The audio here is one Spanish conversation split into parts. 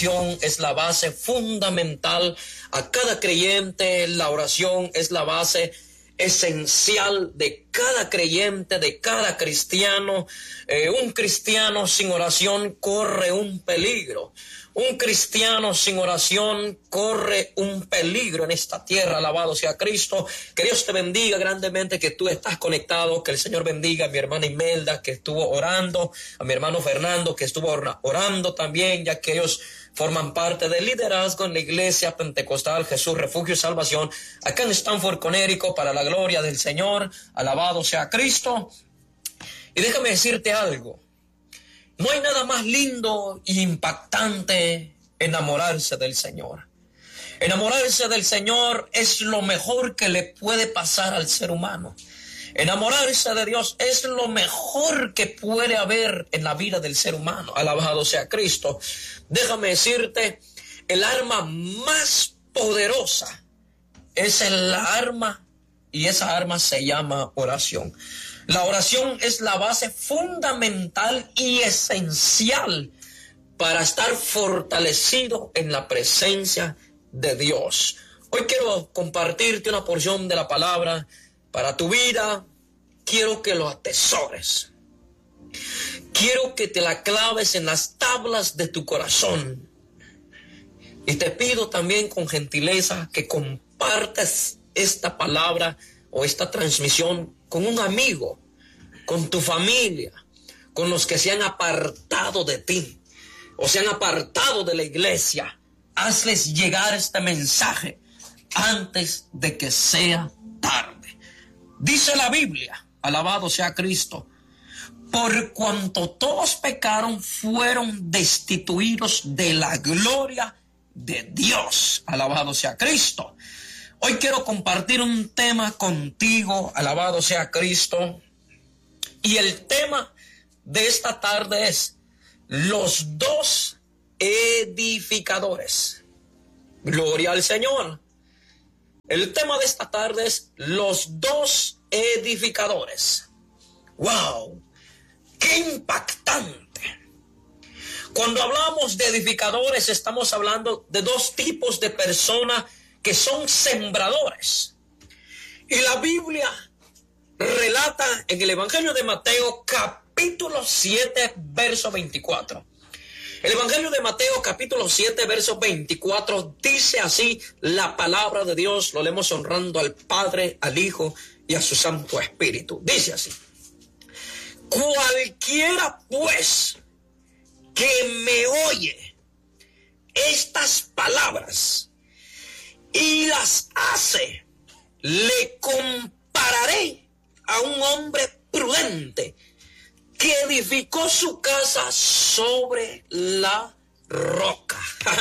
oración es la base fundamental a cada creyente. La oración es la base esencial de cada creyente, de cada cristiano. Un cristiano sin oración corre un peligro. Un cristiano sin oración corre un peligro en esta tierra. Alabado sea Cristo. Que Dios te bendiga grandemente, que tú estás conectado. Que el Señor bendiga a mi hermana Imelda, que estuvo orando, a mi hermano Fernando, que estuvo orando también, ya que ellos forman parte del liderazgo en la Iglesia Pentecostal Jesús Refugio y Salvación, acá en Stanford, Connecticut, para la gloria del Señor. Alabado sea Cristo. Y déjame decirte algo. No hay nada más lindo e impactante enamorarse del Señor. Enamorarse del Señor es lo mejor que le puede pasar al ser humano. Enamorarse de Dios es lo mejor que puede haber en la vida del ser humano. Alabado sea Cristo. Déjame decirte, el arma más poderosa es el arma, y esa arma se llama oración. La oración es la base fundamental y esencial para estar fortalecido en la presencia de Dios. Hoy quiero compartirte una porción de la palabra para tu vida. Quiero que lo atesores. Quiero que te la claves en las tablas de tu corazón. Y te pido también con gentileza que compartas esta palabra o esta transmisión con un amigo, con tu familia, con los que se han apartado de ti o se han apartado de la iglesia. Hazles llegar este mensaje antes de que sea tarde. Dice la Biblia, alabado sea Cristo, por cuanto todos pecaron, fueron destituidos de la gloria de Dios. Alabado sea Cristo. Hoy quiero compartir un tema contigo, alabado sea Cristo. Y el tema de esta tarde es los dos edificadores. Gloria al Señor. El tema de esta tarde es los dos edificadores. ¡Wow! ¡Qué impactante! Cuando hablamos de edificadores, estamos hablando de dos tipos de personas que son sembradores. Y la Biblia relata en el Evangelio de Mateo, capítulo 7, verso 24. El Evangelio de Mateo, capítulo 7, verso 24, dice así la palabra de Dios. Lo leemos honrando al Padre, al Hijo y a su Santo Espíritu. Dice así: cualquiera, pues, que me oye estas palabras y las hace, le compararé a un hombre prudente que edificó su casa sobre la roca.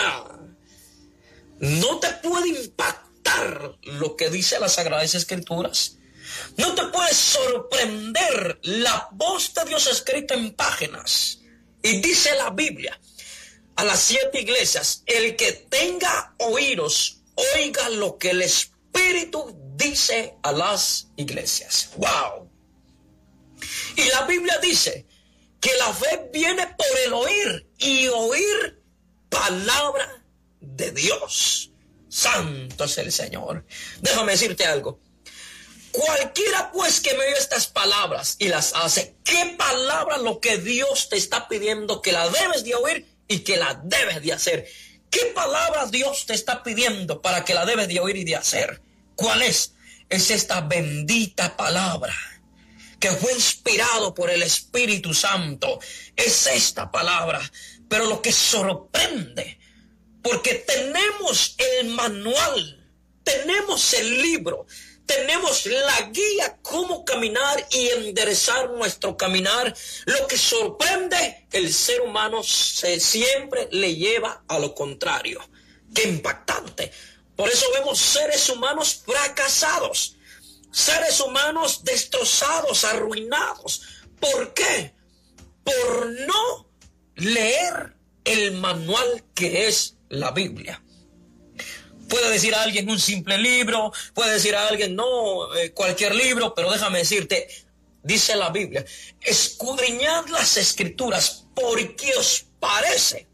¿No te puede impactar lo que dice las Sagradas Escrituras? ¿No te puede sorprender la voz de Dios escrita en páginas? Y dice la Biblia a las 7 iglesias: el que tenga oídos, oiga lo que el Espíritu dice a las iglesias. ¡Wow! Y la Biblia dice que la fe viene por el oír, y oír palabra de Dios. Santo es el Señor. Déjame decirte algo. Cualquiera, pues, que me oye estas palabras y las hace. ¿Qué palabra lo que Dios te está pidiendo que la debes de oír y que la debes de hacer? ¿Qué palabra Dios te está pidiendo para que la debes de oír y de hacer? ¿Cuál es? Es esta bendita palabra que fue inspirado por el Espíritu Santo. Es esta palabra. Pero lo que sorprende, porque tenemos el manual, tenemos el libro, tenemos la guía cómo caminar y enderezar nuestro caminar. Lo que sorprende, el ser humano siempre le lleva a lo contrario. ¡Qué impactante! Por eso vemos seres humanos fracasados, seres humanos destrozados, arruinados. ¿Por qué? Por no leer el manual que es la Biblia. Puede decir a alguien un simple libro, puede decir a alguien no, cualquier libro, pero déjame decirte, dice la Biblia: escudriñad las Escrituras, porque os parece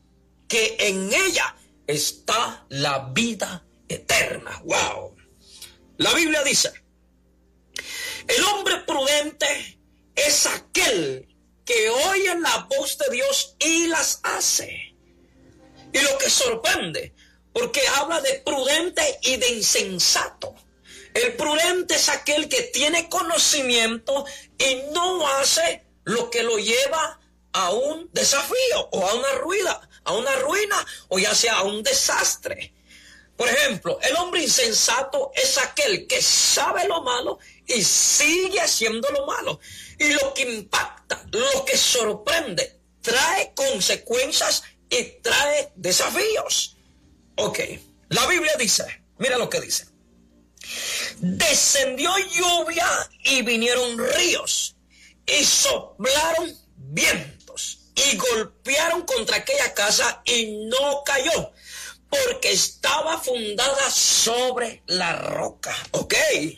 que en ella está la vida eterna. ¡Wow! La Biblia dice, el hombre prudente es aquel que oye la voz de Dios y las hace. Y lo que sorprende, porque habla de prudente y de insensato. El prudente es aquel que tiene conocimiento y no hace lo que lo lleva a un desafío o a una ruina o ya sea a un desastre. Por ejemplo, el hombre insensato es aquel que sabe lo malo y sigue haciendo lo malo. Y lo que impacta, lo que sorprende, trae consecuencias y trae desafíos. Ok, la Biblia dice, mira lo que dice. Descendió lluvia y vinieron ríos y soplaron vientos y golpearon contra aquella casa y no cayó porque estaba fundada sobre la roca. Ok,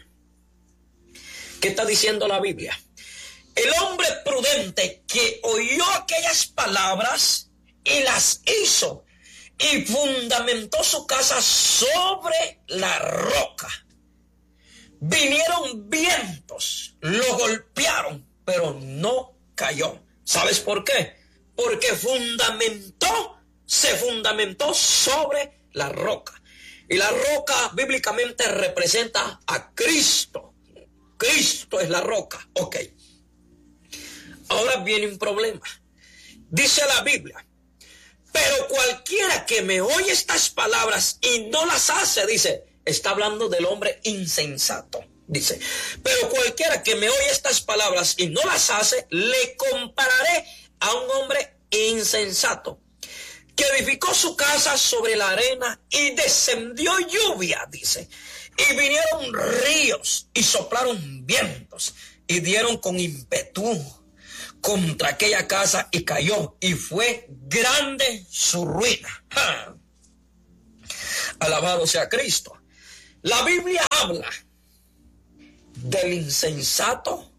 ¿qué está diciendo la Biblia? El hombre prudente que oyó aquellas palabras y las hizo y fundamentó su casa sobre la roca. Vinieron vientos, lo golpearon, pero no cayó. ¿Sabes por qué? Porque se fundamentó sobre la roca. Y la roca bíblicamente representa a Cristo. Cristo es la roca. Ok. Ahora viene un problema. Dice la Biblia, pero cualquiera que me oye estas palabras y no las hace, dice, está hablando del hombre insensato. Dice, pero cualquiera que me oye estas palabras y no las hace, le compararé a un hombre insensato que edificó su casa sobre la arena y descendió lluvia, dice, y vinieron ríos y soplaron vientos y dieron con ímpetu contra aquella casa y cayó y fue grande su ruina. ¡Ja! Alabado sea Cristo. La Biblia habla del insensato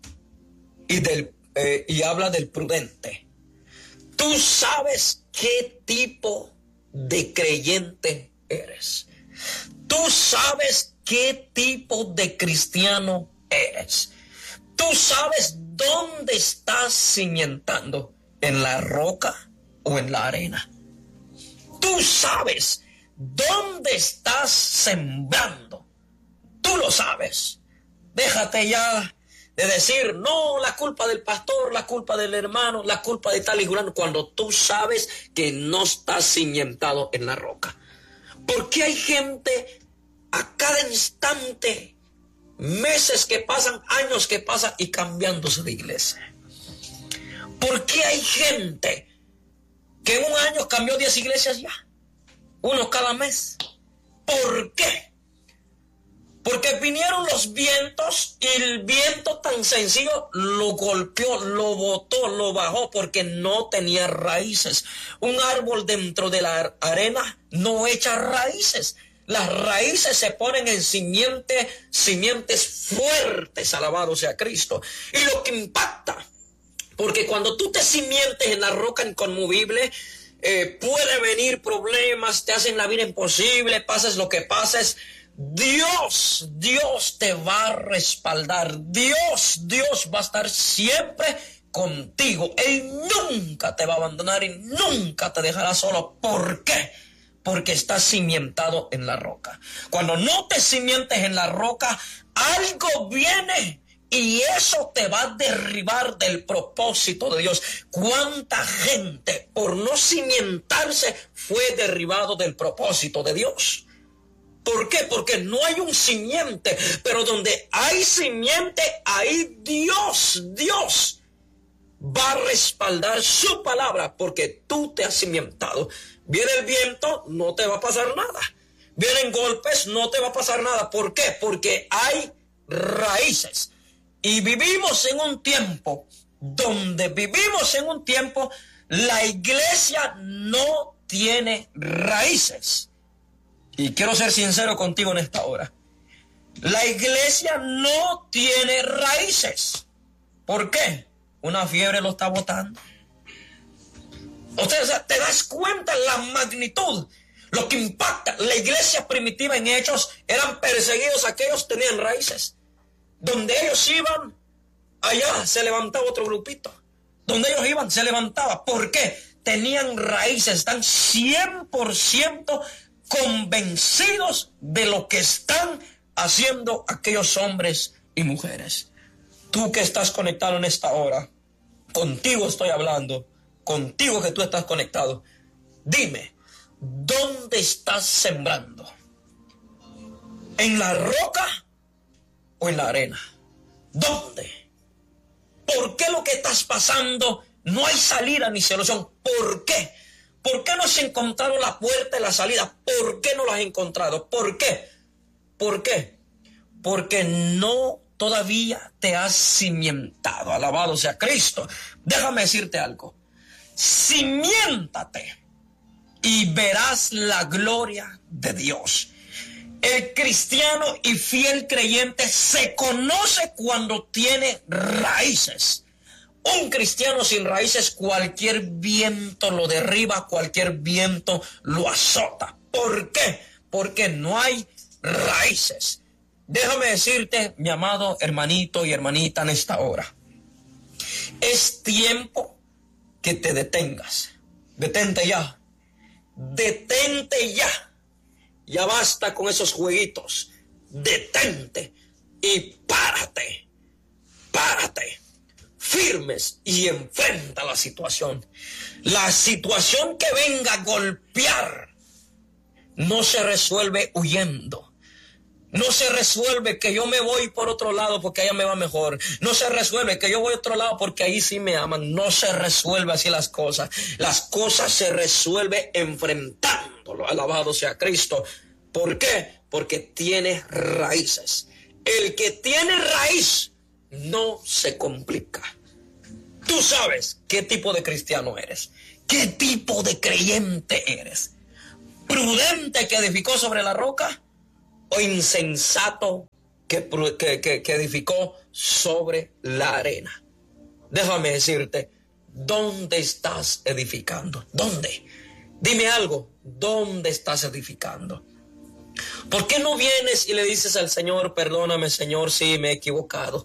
y habla del prudente. Tú sabes qué tipo de creyente eres. Tú sabes qué tipo de cristiano eres. Tú sabes dónde estás cimentando, en la roca o en la arena. Tú sabes dónde estás sembrando. Tú lo sabes. Déjate ya de decir, no, la culpa del pastor, la culpa del hermano, la culpa de tal y fulano, cuando tú sabes que no estás cimentado en la roca. Porque hay gente a cada instante, meses que pasan, años que pasan y cambiándose de iglesia. ¿Por qué hay gente que en un año cambió 10 iglesias ya? Uno cada mes. ¿Por qué? Porque vinieron los vientos y el viento tan sencillo lo golpeó, lo botó, lo bajó porque no tenía raíces. Un árbol dentro de la arena no echa raíces. Las raíces se ponen en simientes fuertes, alabado sea Cristo. Y lo que impacta, porque cuando tú te cimientes en la roca inconmovible, puede venir problemas, te hacen la vida imposible, pases lo que pases, Dios te va a respaldar. Dios va a estar siempre contigo. Él nunca te va a abandonar y nunca te dejará solo. ¿Por qué? Porque estás cimentado en la roca. Cuando no te cimientes en la roca, algo viene y eso te va a derribar del propósito de Dios. ¿Cuánta gente por no cimentarse fue derribado del propósito de Dios? ¿Por qué? Porque no hay un simiente, pero donde hay simiente, ahí Dios va a respaldar su palabra porque tú te has cimentado. Viene el viento, no te va a pasar nada. Vienen golpes, no te va a pasar nada. ¿Por qué? Porque hay raíces. Y vivimos en un tiempo la iglesia no tiene raíces. Y quiero ser sincero contigo en esta hora. La iglesia no tiene raíces. ¿Por qué? Una fiebre lo está botando. O sea, te das cuenta la magnitud, lo que impacta. La iglesia primitiva en Hechos eran perseguidos aquellos que tenían raíces. Donde ellos iban, allá se levantaba otro grupito. Donde ellos iban, se levantaba. ¿Por qué? Tenían raíces, están 100% convencidos de lo que están haciendo aquellos hombres y mujeres. Tú que estás conectado en esta hora, contigo estoy hablando, contigo que tú estás conectado. Dime, ¿dónde estás sembrando? ¿En la roca o en la arena? ¿Dónde? ¿Por qué lo que estás pasando no hay salida ni solución? ¿Por qué? ¿Por qué no has encontrado la puerta y la salida? ¿Por qué no la has encontrado? ¿Por qué? ¿Por qué? Porque no todavía te has cimentado. Alabado sea Cristo. Déjame decirte algo. Cimiéntate y verás la gloria de Dios. El cristiano y fiel creyente se conoce cuando tiene raíces. Un cristiano sin raíces, cualquier viento lo derriba, cualquier viento lo azota. ¿Por qué? Porque no hay raíces. Déjame decirte, mi amado hermanito y hermanita, en esta hora, es tiempo que te detengas. Detente ya. Detente ya. Ya basta con esos jueguitos. Detente y párate. Párate. Firmes y enfrenta la situación. La situación que venga a golpear no se resuelve huyendo. No se resuelve que yo me voy por otro lado porque allá me va mejor. No se resuelve que yo voy a otro lado porque ahí sí me aman. No se resuelve así las cosas. Las cosas se resuelven enfrentándolo. Alabado sea Cristo. ¿Por qué? Porque tiene raíces. El que tiene raíz no se complica. Tú sabes qué tipo de cristiano eres. ¿Qué tipo de creyente eres? ¿Prudente que edificó sobre la roca? ¿O insensato que edificó sobre la arena? Déjame decirte, ¿dónde estás edificando? ¿Dónde? Dime algo, ¿dónde estás edificando? ¿Por qué no vienes y le dices al Señor, perdóname Señor, sí me he equivocado?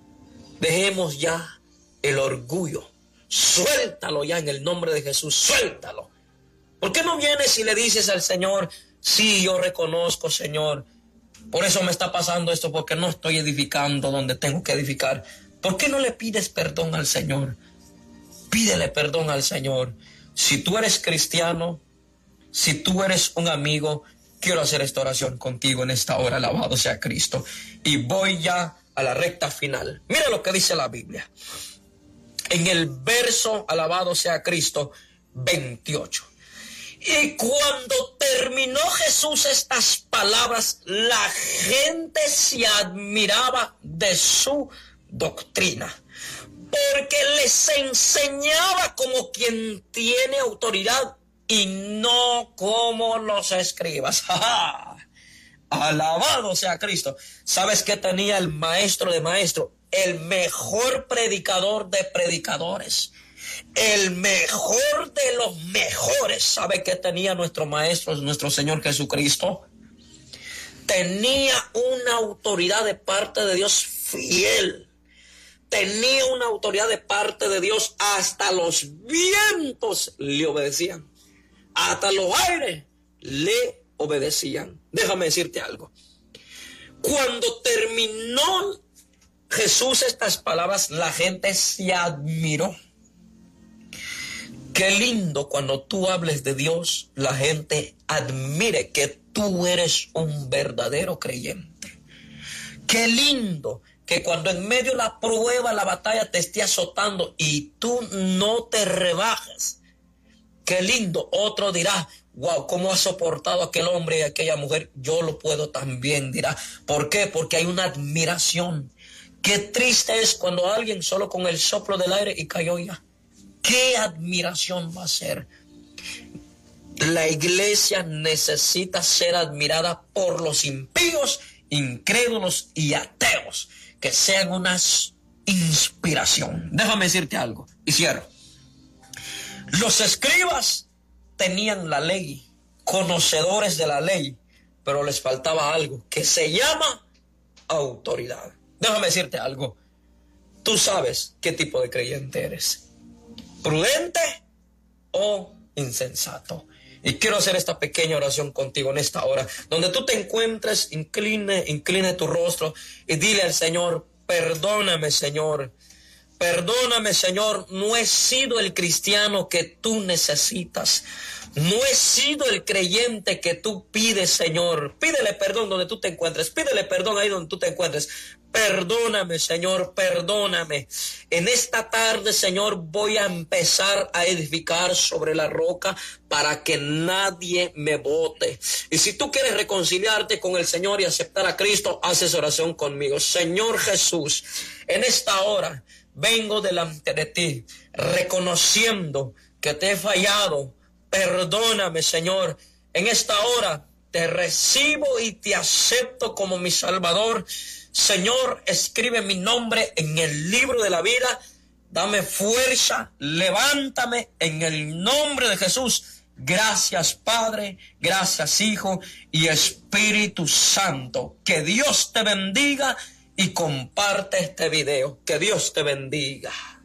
Dejemos ya el orgullo, suéltalo ya en el nombre de Jesús, suéltalo. ¿Por qué no vienes y le dices al Señor, sí, yo reconozco, Señor, por eso me está pasando esto, porque no estoy edificando donde tengo que edificar? ¿Por qué no le pides perdón al Señor? Pídele perdón al Señor. Si tú eres cristiano, si tú eres un amigo, quiero hacer esta oración contigo en esta hora, alabado sea Cristo. Y voy ya a la recta final. Mira lo que dice la Biblia. En el verso, alabado sea Cristo, 28. Y cuando terminó Jesús estas palabras, la gente se admiraba de su doctrina, porque les enseñaba como quien tiene autoridad y no como los escribas. Alabado sea Cristo. ¿Sabes qué tenía el maestro de maestros? El mejor predicador de predicadores. El mejor de los mejores. ¿Sabe qué tenía nuestro maestro, nuestro Señor Jesucristo? Tenía una autoridad de parte de Dios fiel. Tenía una autoridad de parte de Dios. Hasta los vientos le obedecían. Hasta los aires le obedecían. Déjame decirte algo. Cuando terminó Jesús estas palabras, la gente se admiró. Qué lindo cuando tú hables de Dios, la gente admire que tú eres un verdadero creyente. Qué lindo que cuando en medio de la prueba, la batalla te esté azotando y tú no te rebajas. Qué lindo. Otro dirá, wow, ¿cómo ha soportado aquel hombre y aquella mujer? Yo lo puedo también, dirá. ¿Por qué? Porque hay una admiración. Qué triste es cuando alguien solo con el soplo del aire y cayó ya. ¿Qué admiración va a ser? La iglesia necesita ser admirada por los impíos, incrédulos y ateos, que sean una inspiración. Déjame decirte algo y cierro. Los escribas tenían la ley, conocedores de la ley, pero les faltaba algo que se llama autoridad. Déjame decirte algo. Tú sabes qué tipo de creyente eres. ¿Prudente o insensato? Y quiero hacer esta pequeña oración contigo en esta hora. Donde tú te encuentres, incline tu rostro y dile al Señor: perdóname, Señor. Perdóname, Señor, no he sido el cristiano que tú necesitas. No he sido el creyente que tú pides, Señor. Pídele perdón donde tú te encuentres. Pídele perdón ahí donde tú te encuentres. Perdóname, Señor, perdóname. En esta tarde, Señor, voy a empezar a edificar sobre la roca para que nadie me bote. Y si tú quieres reconciliarte con el Señor y aceptar a Cristo, haces oración conmigo. Señor Jesús, en esta hora vengo delante de ti, reconociendo que te he fallado. Perdóname, Señor. En esta hora te recibo y te acepto como mi Salvador. Señor, escribe mi nombre en el libro de la vida. Dame fuerza, levántame en el nombre de Jesús. Gracias, Padre, gracias, Hijo y Espíritu Santo. Que Dios te bendiga y comparte este video. Que Dios te bendiga.